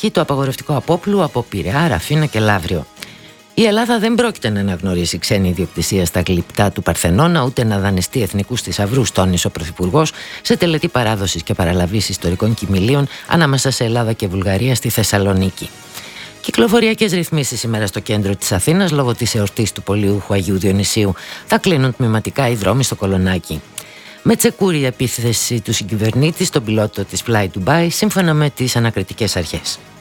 ισχύει το απαγορευτικό απόπλου από Πειραιά, Ραφίνα και Λαύριο. Η Ελλάδα δεν πρόκειται να αναγνωρίσει ξένη ιδιοκτησία στα γλυπτά του Παρθενώνα, ούτε να δανειστεί εθνικούς θησαυρούς, τόνισε ο Πρωθυπουργός σε τελετή παράδοσης και παραλαβής ιστορικών κοιμηλίων ανάμεσα σε Ελλάδα και Βουλγαρία στη Θεσσαλονίκη. Κυκλοφοριακές ρυθμίσεις σήμερα στο κέντρο της Αθήνας λόγω της εορτής του Πολιούχου Αγίου Διονυσίου. Θα κλείνουν τμηματικά οι δρόμοι στο Κολονάκι. Με τσεκούρια επίθεση του συγκυβερνήτη στον πιλότο της Fly Dubai, σύμφωνα με τις ανακριτικές αρχές.